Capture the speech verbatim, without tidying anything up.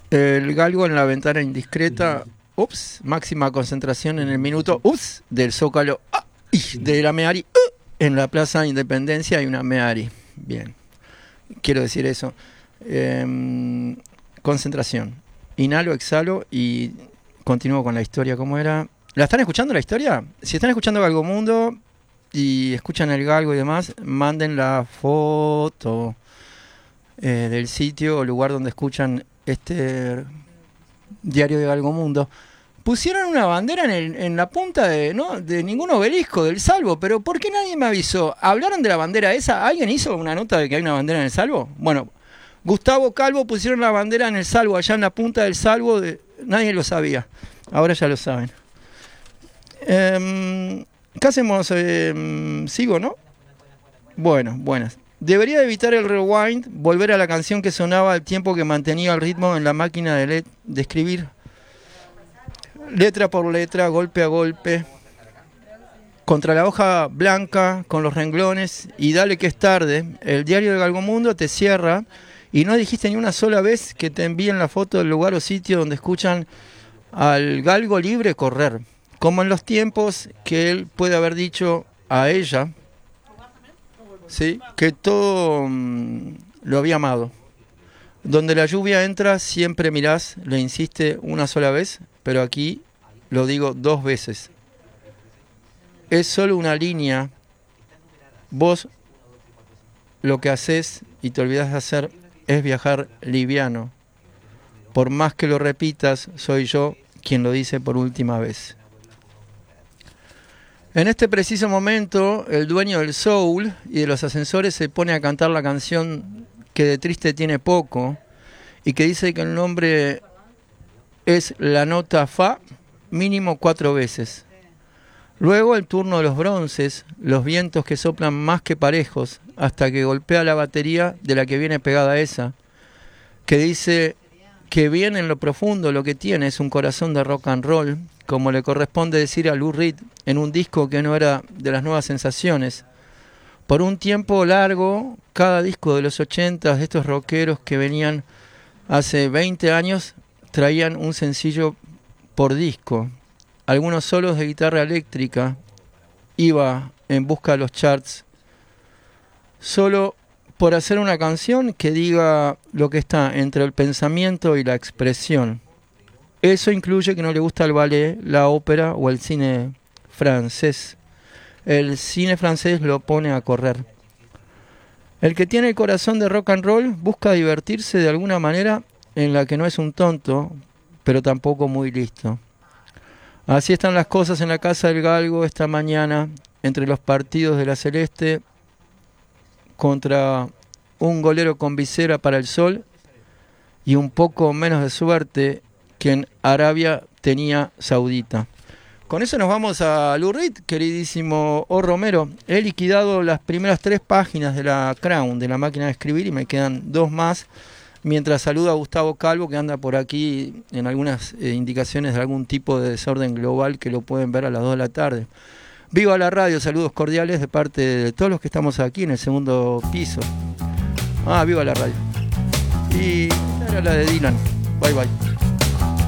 El galgo en la ventana indiscreta. Ups, máxima concentración en el minuto. Ups, del Zócalo. Ah, y de la Meari. Uh, en la Plaza Independencia hay una Meari. Bien. Quiero decir eso. Eh, concentración. Inhalo, exhalo y continúo con la historia. ¿Cómo era? ¿La están escuchando la historia? Si están escuchando Galgo Mundo y escuchan el galgo y demás, manden la foto eh, del sitio o lugar donde escuchan este diario de Galgo Mundo. Pusieron una bandera en, el, en la punta de, ¿no? de ningún obelisco del Salvo, pero ¿por qué nadie me avisó? ¿Hablaron de la bandera esa? ¿Alguien hizo una nota de que hay una bandera en el Salvo? Bueno, Gustavo Calvo pusieron la bandera en el Salvo, allá en la punta del Salvo, de, nadie lo sabía, ahora ya lo saben. Eh, ¿Qué hacemos? Eh, ¿Sigo, no? Bueno, buenas. Debería evitar el rewind, volver a la canción que sonaba al tiempo que mantenía el ritmo en la máquina de, let- de escribir. Letra por letra, golpe a golpe, contra la hoja blanca, con los renglones, y dale que es tarde. El diario de Galgo Mundo te cierra y no dijiste ni una sola vez que te envíen la foto del lugar o sitio donde escuchan al galgo libre correr, como en los tiempos que él puede haber dicho a ella, ¿sí? Que todo mmm, lo había amado. Donde la lluvia entra, siempre mirás, le insiste una sola vez, pero aquí lo digo dos veces. Es solo una línea. Vos lo que haces y te olvidás de hacer es viajar liviano. Por más que lo repitas, soy yo quien lo dice por última vez. En este preciso momento, el dueño del soul y de los ascensores se pone a cantar la canción que de triste tiene poco y que dice que el nombre es la nota fa mínimo cuatro veces. Luego el turno de los bronces, los vientos que soplan más que parejos hasta que golpea la batería de la que viene pegada a esa, que dice que bien en lo profundo lo que tiene es un corazón de rock and roll, como le corresponde decir a Lou Reed en un disco que no era de las nuevas sensaciones. Por un tiempo largo, cada disco de los ochentas de estos rockeros que venían hace veinte años traían un sencillo por disco. Algunos solos de guitarra eléctrica, iba en busca de los charts, solo por hacer una canción que diga lo que está entre el pensamiento y la expresión. Eso incluye que no le gusta el ballet, la ópera o el cine francés. El cine francés lo pone a correr. El que tiene el corazón de rock and roll busca divertirse de alguna manera en la que no es un tonto, pero tampoco muy listo. Así están las cosas en la casa del galgo esta mañana, entre los partidos de la Celeste contra un golero con visera para el sol y un poco menos de suerte que en Arabia tenía Saudita. Con eso nos vamos a Lou Reed, queridísimo O Romero. He liquidado las primeras tres páginas de la Crown, de la máquina de escribir, y me quedan dos más, mientras saludo a Gustavo Calvo, que anda por aquí en algunas eh, indicaciones de algún tipo de desorden global que lo pueden ver a las dos de la tarde. Viva la radio, saludos cordiales de parte de todos los que estamos aquí en el segundo piso. Ah, viva la radio. Y era la de Dylan. Bye bye.